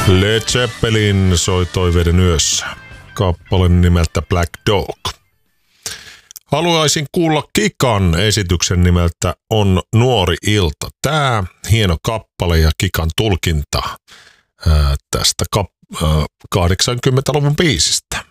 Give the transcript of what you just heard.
Led Zeppelin soi Toiveiden yössä. Kappale nimeltä Black Dog. Haluaisin kuulla Kikan esityksen nimeltä On nuori ilta. Tää hieno kappale ja Kikan tulkinta tästä 80-luvun biisistä.